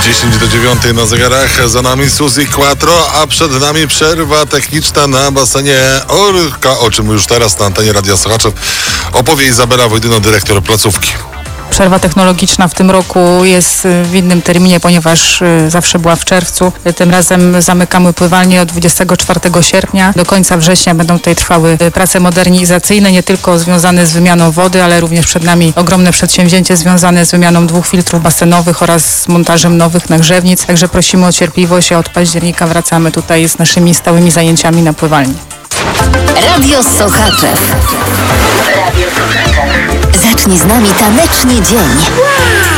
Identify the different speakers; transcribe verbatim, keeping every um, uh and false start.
Speaker 1: dziesięć do dziewiątej na zegarach, za nami Suzy Quattro, a przed nami przerwa techniczna na basenie Orka, o czym już teraz na antenie Radia Sochaczew opowie Izabela Wojdyno, dyrektor placówki.
Speaker 2: Przerwa technologiczna w tym roku jest w innym terminie, ponieważ zawsze była w czerwcu. Tym razem zamykamy pływalnię od dwudziestego czwartego sierpnia. Do końca września będą tutaj trwały prace modernizacyjne, nie tylko związane z wymianą wody, ale również przed nami ogromne przedsięwzięcie związane z wymianą dwóch filtrów basenowych oraz z montażem nowych nagrzewnic. Także prosimy o cierpliwość, a od października wracamy tutaj z naszymi stałymi zajęciami na pływalni.
Speaker 3: Radio Sochaczew. Zacznij z nami tanecznie dzień.